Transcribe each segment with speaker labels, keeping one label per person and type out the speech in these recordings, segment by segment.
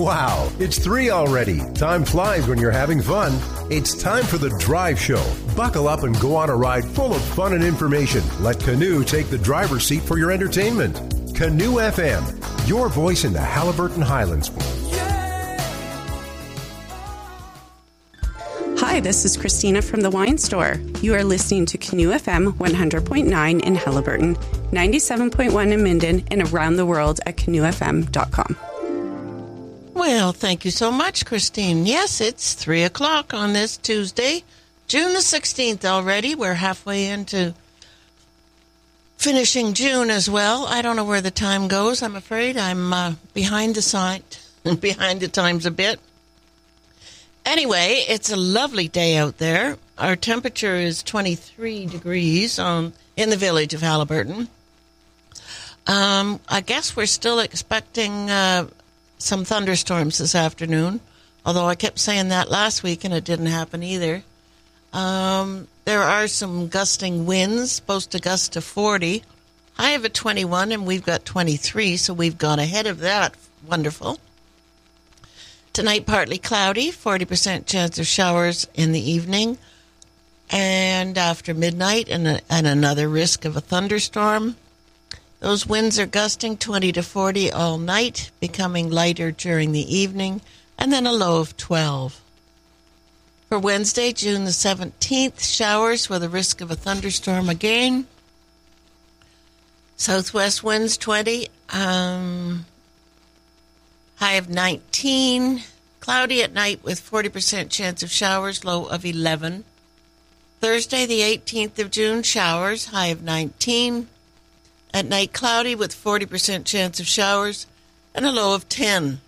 Speaker 1: Wow, it's 3 already. Time flies when you're having fun. It's time for the Drive Show. Buckle up and go on a ride full of fun and information. Let Canoe take the driver's seat for your entertainment. Canoe FM, your voice in the Haliburton Highlands.
Speaker 2: Hi, this is Christina from the Wine Store. You are listening to Canoe FM 100.9 in Haliburton, 97.1 in Minden, and around the world at canoefm.com.
Speaker 3: Well, thank you so much, Christine. Yes, it's 3 o'clock on this Tuesday, June the 16th already. We're halfway into finishing June as well. I don't know where the time goes. I'm afraid I'm behind the times a bit. Anyway, it's a lovely day out there. Our temperature is 23 degrees in the village of Haliburton. I guess we're still expecting some thunderstorms this afternoon, although I kept saying that last week and it didn't happen either. There are some gusting winds, supposed to gust to 40. I have a 21 and we've got 23, so we've gone ahead of that. Wonderful. Tonight, partly cloudy, 40% chance of showers in the evening. And after midnight, and another risk of a thunderstorm. Those winds are gusting 20 to 40 all night, becoming lighter during the evening, and then a low of 12. For Wednesday, June the 17th, showers with a risk of a thunderstorm again. Southwest winds 20. High of 19, cloudy at night with 40% chance of showers, low of 11. Thursday, the 18th of June, showers, high of 19. At night, cloudy with 40% chance of showers and a low of 10.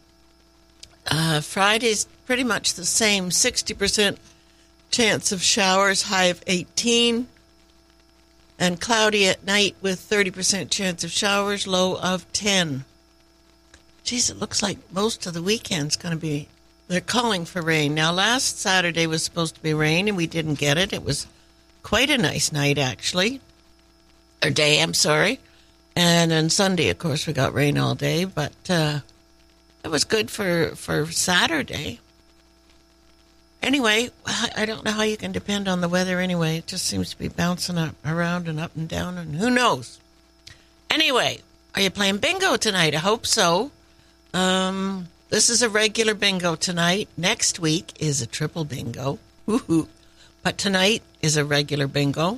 Speaker 3: Friday's pretty much the same, 60% chance of showers, high of 18. And cloudy at night with 30% chance of showers, low of 10. Geez, it looks like most of the weekend's going to be, they're calling for rain. Now, last Saturday was supposed to be rain, and we didn't get it. It was quite a nice night, actually. Or day, I'm sorry. And on Sunday, of course, we got rain all day, but it was good for Saturday. Anyway, I don't know how you can depend on the weather anyway. It just seems to be bouncing around and up and down, and who knows. Anyway, are you playing bingo tonight? I hope so. This is a regular bingo tonight. Next week is a triple bingo. Woo-hoo. But tonight is a regular bingo.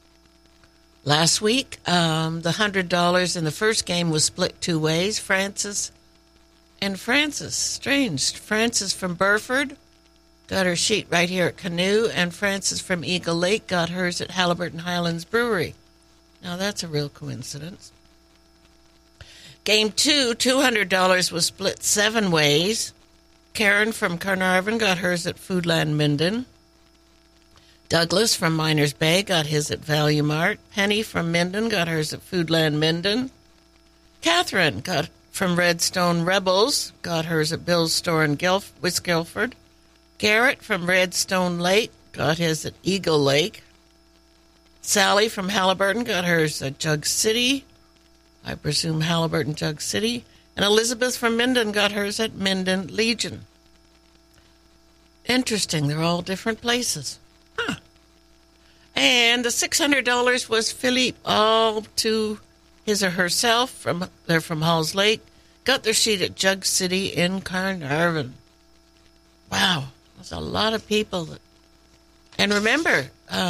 Speaker 3: Last week, the $100 in the first game was split two ways. Frances and Frances. Strange. Frances from Burford got her sheet right here at Canoe, and Frances from Eagle Lake got hers at Haliburton Highlands Brewery. Now, that's a real coincidence. Game 2, $200 was split 7 ways. Karen from Carnarvon got hers at Foodland Minden. Douglas from Miners Bay got his at Value Mart. Penny from Minden got hers at Foodland Minden. Catherine got from Redstone Rebels got hers at Bill's store in West Guilford. Garrett from Redstone Lake got his at Eagle Lake. Sally from Haliburton got hers at Jug City. I presume Haliburton Jug City. And Elizabeth from Minden got hers at Minden Legion. Interesting. They're all different places. Huh. And the $600 was Philippe, all to his or herself. They're from Halls Lake. Got their sheet at Jug City in Carnarvon. Wow. There's a lot of people. And remember,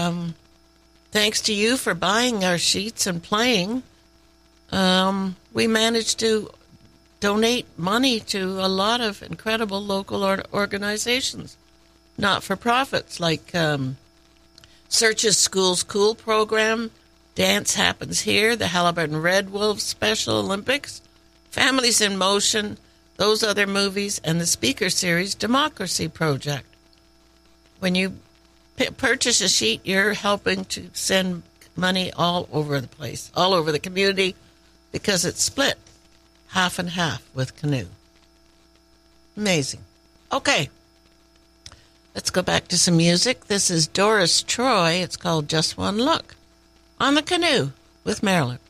Speaker 3: thanks to you for buying our sheets and playing, we managed to donate money to a lot of incredible local organizations, not-for-profits, like Search's Schools Cool program, Dance Happens Here, the Haliburton Red Wolves Special Olympics, Families in Motion, those other movies, and the speaker series Democracy Project. When you purchase a sheet, you're helping to send money all over the place, all over the community, because it's split half and half with Canoe. Amazing. Okay. Let's go back to some music. This is Doris Troy. It's called Just One Look on the Canoe with Marilyn.